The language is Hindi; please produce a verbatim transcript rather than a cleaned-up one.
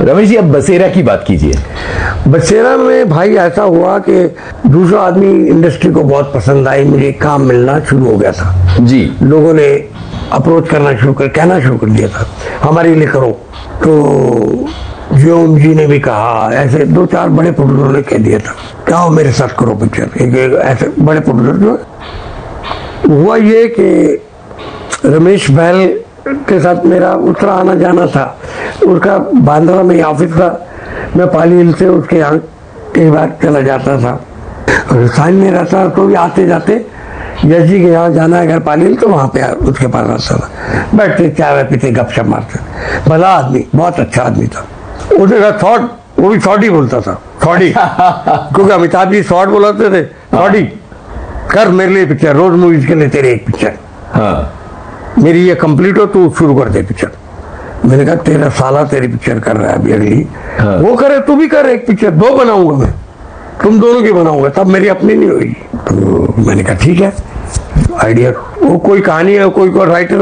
रमेश जी, अब बसेरा की बात कीजिए। बसेरा में भाई ऐसा हुआ कि दूसरा आदमी इंडस्ट्री को बहुत पसंद आई, मुझे काम मिलना शुरू हो गया था जी। लोगों ने अप्रोच करना शुरू कर कहना शुरू कर दिया था हमारे लिए करो। तो जियोम जी ने भी कहा, ऐसे दो चार बड़े प्रोड्यूसरों ने कह दिया था क्या हो मेरे साथ करो पिक्चर। एक, एक ऐसे बड़े प्रोड्यूसर जो हुआ ये कि रमेश बहल के साथ मेरा उत्तरा आना जाना था। उसका बांद्रा में ऑफिस था, मैं पाली हिल से उसके यहाँ कई बार चला जाता था। राजस्थान में रहता तो भी आते जाते यश जी के यहाँ जाना है अगर पाली हिल तो वहाँ पे उसके पास आता था, बैठते चाय पीते गपशप मारते। भला आदमी, बहुत अच्छा आदमी था। उसने कहा थॉट, वो भी थॉट ही बोलता था, थॉडी क्योंकि अमिताभ जी थॉट बोलाते थे। थॉडी कर मेरे लिए पिक्चर, रोज मूवीज के लिए तेरे एक पिक्चर। हाँ। मेरी ये कंप्लीट हो तू शुरू कर दे पिक्चर। मैंने कहा तेरा साला तेरी पिक्चर कर रहा है अभी अगली। हाँ। वो करे तू भी कर एक पिक्चर, दो बनाऊंगा मैं, तुम दोनों की बनाऊंगा, तब मेरी अपनी नहीं होगी। तो मैंने कहा ठीक है आइडिया। वो कोई कहानी है, कोई कोई राइटर